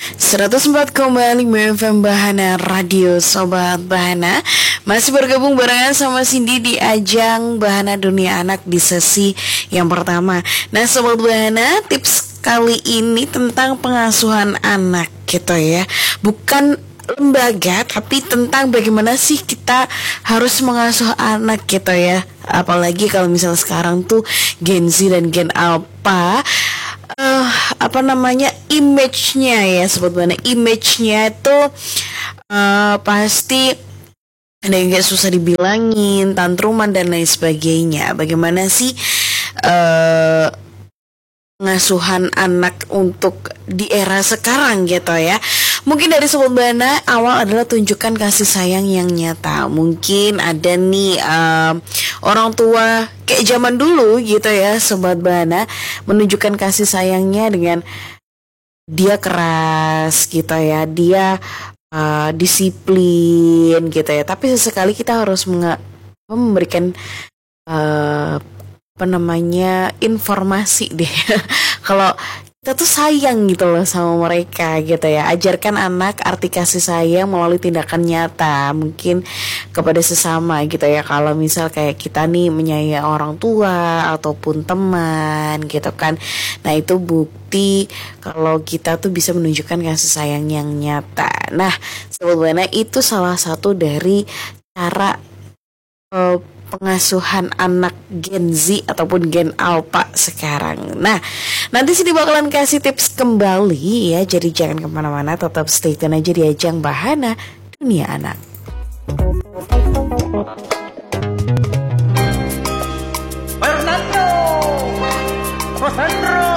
104,5 FM Bahana Radio Sobat Bahana. Masih bergabung barengan sama Cindy di ajang Bahana Dunia Anak di sesi yang pertama. Nah Sobat Bahana, tips kali ini tentang pengasuhan anak gitu ya. Bukan lembaga, tapi tentang bagaimana sih kita harus mengasuh anak gitu ya. Apalagi kalau misalnya sekarang tuh Gen Z dan Gen Alpha, image-nya ya sebetulnya image-nya itu pasti ada yang gak susah dibilangin, tantruman dan lain sebagainya. Bagaimana sih pengasuhan anak untuk di era sekarang gitu ya. Mungkin dari Sobat Bana awal adalah tunjukkan kasih sayang yang nyata. Mungkin ada nih orang tua kayak zaman dulu gitu ya Sobat Bana, menunjukkan kasih sayangnya dengan dia keras gitu ya, dia disiplin gitu ya. Tapi sesekali kita harus memberikan informasi deh kalau kita tuh sayang gitu loh sama mereka gitu ya. Ajarkan anak arti kasih sayang melalui tindakan nyata, mungkin kepada sesama gitu ya. Kalau misal kayak kita nih menyayangi orang tua ataupun teman gitu kan, nah itu bukti kalau kita tuh bisa menunjukkan kasih sayang yang nyata. Nah sebenarnya itu salah satu dari cara pengasuhan anak Gen Z ataupun Gen Alpha sekarang. Nah, nanti sih bakalan kasih tips kembali ya. Jadi jangan kemana-mana, tetap stay tune aja di ajang Bahana Dunia Anak. Fernando Rosandro